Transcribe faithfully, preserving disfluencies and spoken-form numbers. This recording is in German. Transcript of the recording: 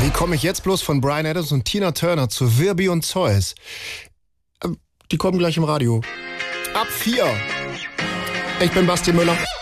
Wie komme ich jetzt bloß von Bryan Adams und Tina Turner zu Virbi und Zeus? Die kommen gleich im Radio. Ab vier. Ich bin Basti Müller.